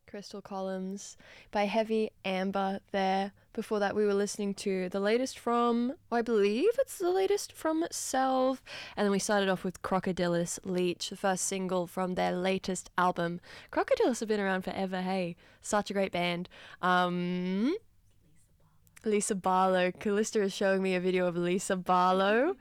Crystal Columns by Heavy Amber there. Before that, we were listening to the latest from, I believe it's the latest from Self. And then we started off with Crocodilus Leech, the first single from their latest album. Crocodilus have been around forever, hey. Such a great band. Lisa Barlow. Callista is showing me a video of Lisa Barlow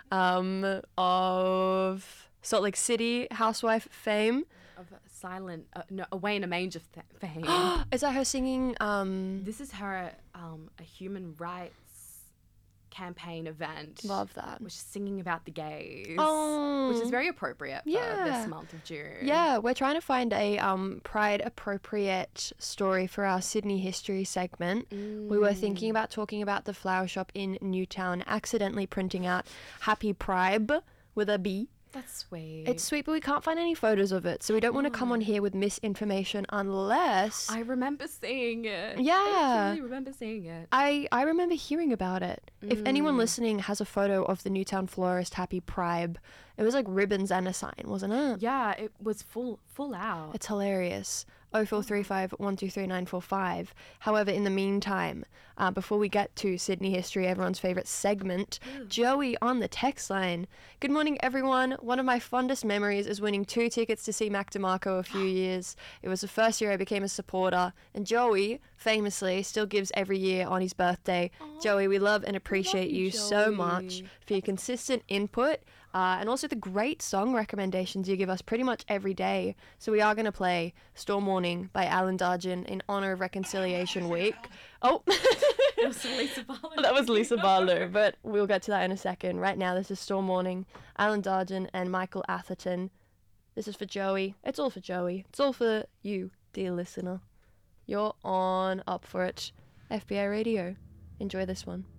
of Salt Lake City housewife fame. Of silent, Away in a Manger fame. Is that her singing? This is her a human rights campaign event. Love that. Which is singing about the gays. Oh, which is very appropriate for this month of June. Yeah, we're trying to find a pride appropriate story for our Sydney history segment. We were thinking about talking about the flower shop in Newtown, accidentally printing out Happy Pride with a B. That's sweet. It's sweet, but we can't find any photos of it, so we don't want to come on here with misinformation unless... I remember seeing it. Yeah. I really remember seeing it. I remember hearing about it. If anyone listening has a photo of the Newtown florist Happy Pride, it was like ribbons and a sign, wasn't it? Yeah, it was full out. It's hilarious. 0435 123 945. However, in the meantime, before we get to Sydney history, everyone's favourite segment, Joey on the text line. Good morning, everyone. One of my fondest memories is winning 2 tickets to see Mac DeMarco a few years. It was the first year I became a supporter, and Joey, famously, still gives every year on his birthday. Aww. Joey, we love and appreciate you so much for your consistent input. And also the great song recommendations you give us pretty much every day. So we are going to play Storm Morning by Alan Dargin in honour of Reconciliation Week. Oh, that was Lisa Barlow. That was Lisa Barlow, but we'll get to that in a second. Right now, this is Storm Morning, Alan Dargin and Michael Atherton. This is for Joey. It's all for Joey. It's all for you, dear listener. You're on up for it. FBI Radio. Enjoy this one.